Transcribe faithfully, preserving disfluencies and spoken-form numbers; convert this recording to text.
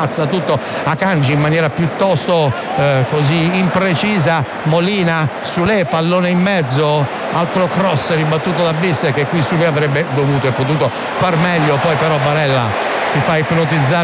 spazza tutto Akanji in maniera piuttosto eh, così imprecisa. Molina, Sule, pallone in mezzo, altro cross ribattuto da Bis che qui Sule avrebbe dovuto e potuto far meglio, poi però Barella si fa ipnotizzare